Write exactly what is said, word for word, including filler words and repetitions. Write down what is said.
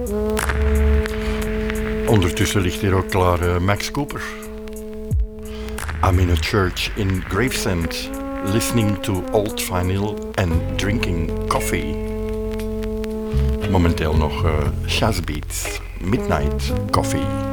Ondertussen ligt hier ook klaar uh, Max Cooper. I'm in a church in Gravesend, listening to old vinyl and drinking coffee. Momenteel nog uh, jazzbeats, Midnight Coffee.